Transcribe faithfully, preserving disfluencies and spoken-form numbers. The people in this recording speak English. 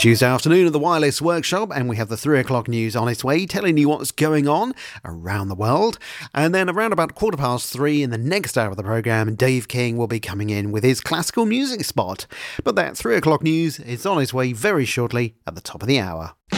Tuesday afternoon at the Wireless Workshop, and we have the three o'clock news on its way, telling you what's going on around the world. And then around about quarter past three in the next hour of the programme, Dave King will be coming in with his classical music spot. But that three o'clock news is on its way very shortly at the top of the hour.